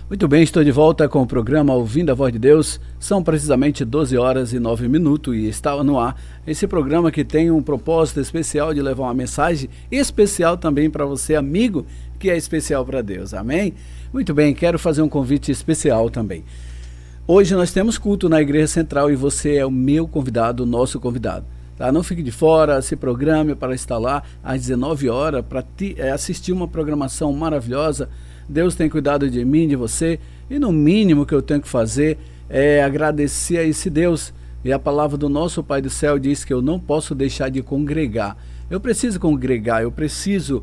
Muito bem, estou de volta com o programa Ouvindo a Voz de Deus. São precisamente 12 horas e 9 minutos e está no ar esse programa que tem um propósito especial de levar uma mensagem especial também para você, amigo, que é especial para Deus. Amém? Muito bem, quero fazer um convite especial também. Hoje nós temos culto na Igreja Central e você é o meu convidado, o nosso convidado. Tá? Não fique de fora, se programe para estar lá às 19 horas para assistir uma programação maravilhosa. Deus tem cuidado de mim, de você, e no mínimo que eu tenho que fazer é agradecer a esse Deus. E a palavra do nosso Pai do Céu diz que eu não posso deixar de congregar. Eu preciso congregar, eu preciso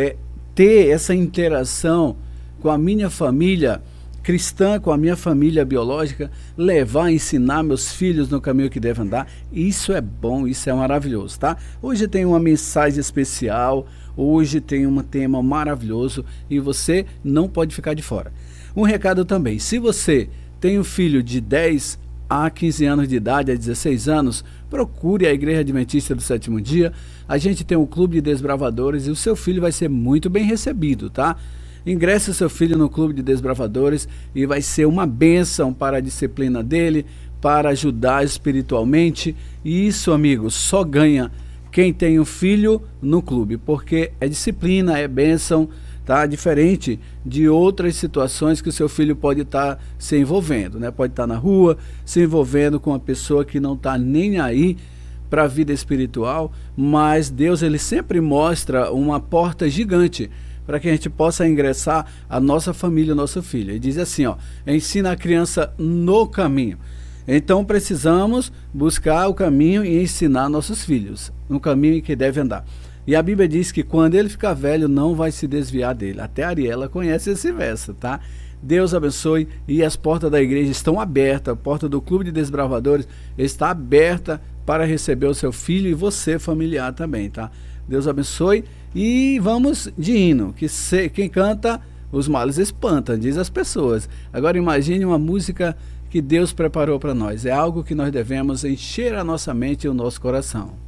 ter essa interação com a minha família cristã, com a minha família biológica, levar, ensinar meus filhos no caminho que devem andar. Isso é bom, isso é maravilhoso, tá? Hoje tem uma mensagem especial, hoje tem um tema maravilhoso e você não pode ficar de fora. Um recado também, se você tem um filho de 10 a 15 anos de idade, a 16 anos, procure a Igreja Adventista do Sétimo Dia. A gente tem um clube de desbravadores e o seu filho vai ser muito bem recebido, tá? Ingresse seu filho no clube de desbravadores e vai ser uma bênção para a disciplina dele, para ajudar espiritualmente. E isso, amigo, só ganha quem tem um filho no clube, porque é disciplina, é bênção, tá? Diferente de outras situações que o seu filho pode estar se envolvendo, né? Pode estar na rua, se envolvendo com uma pessoa que não está nem aí para a vida espiritual, mas Deus, ele sempre mostra uma porta gigante para que a gente possa ingressar a nossa família, o nosso filho. Ele diz assim, ó, ensina a criança no caminho. Então precisamos buscar o caminho e ensinar nossos filhos no caminho em que deve andar. E a Bíblia diz que quando ele ficar velho, não vai se desviar dele. Até a Ariela conhece esse verso, tá? Deus abençoe, e as portas da igreja estão abertas, a porta do Clube de Desbravadores está aberta para receber o seu filho e você, familiar, também, tá? Deus abençoe. E vamos de hino, que quem canta, os males espanta, diz as pessoas. Agora imagine uma música que Deus preparou para nós. É algo que nós devemos encher a nossa mente e o nosso coração.